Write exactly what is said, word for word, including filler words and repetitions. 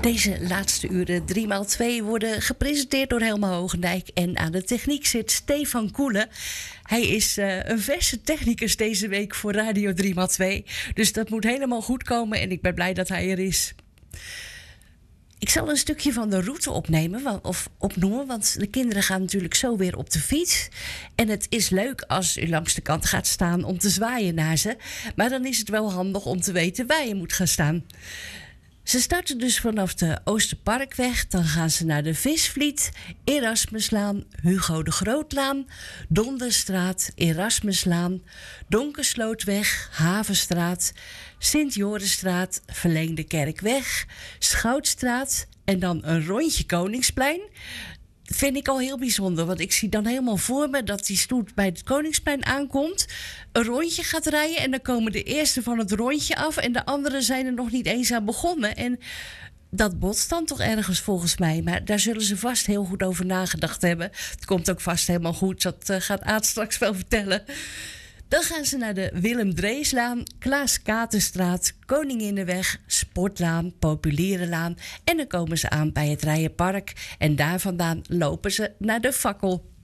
Deze laatste uren drie maal twee worden gepresenteerd door Helma Hogendijk. En aan de techniek zit Stefan Koelen. Hij is uh, een verse technicus deze week voor Radio drie maal twee. Dus dat moet helemaal goed komen en ik ben blij dat hij er is. Ik zal een stukje van de route opnemen, of opnoemen, want de kinderen gaan natuurlijk zo weer op de fiets. En het is leuk als u langs de kant gaat staan om te zwaaien naar ze. Maar dan is het wel handig om te weten waar je moet gaan staan. Ze starten dus vanaf de Oosterparkweg, dan gaan ze naar de Visvliet, Erasmuslaan, Hugo de Grootlaan, Donderstraat, Erasmuslaan, Donkerslootweg, Havenstraat, Sint-Jorisstraat, Verlengde Kerkweg, Schoutstraat en dan een rondje Koningsplein. Dat vind ik al heel bijzonder, want ik zie dan helemaal voor me dat die stoet bij het Koningsplein aankomt, een rondje gaat rijden en dan komen de eerste van het rondje af en de anderen zijn er nog niet eens aan begonnen. En dat botst dan toch ergens volgens mij, maar daar zullen ze vast heel goed over nagedacht hebben. Het komt ook vast helemaal goed, dat uh, gaat Aad straks wel vertellen. Dan gaan ze naar de Willem Dreeslaan, Klaas Katerstraat, Koninginnenweg, Sportlaan, Populierenlaan en dan komen ze aan bij het Rijenpark en daar vandaan lopen ze naar de Fakkel.